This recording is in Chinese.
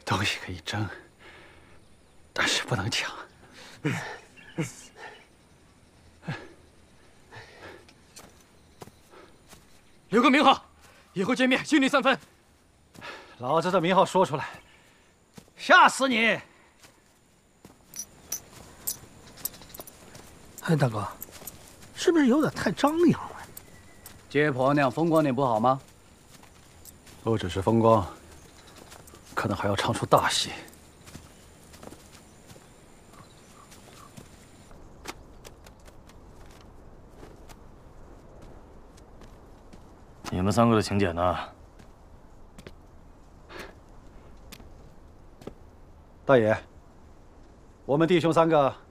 东西可以争，但是不能抢。 留个名号，以后见面心领3分。 老子的名号说出来，吓死你！ 哎，大哥，是不是有点太张扬了？ 解剖那样风光点不好吗？ 不只是风光，可能还要唱出大戏。 你们3个的请柬呢？ 大爷，我们弟兄3个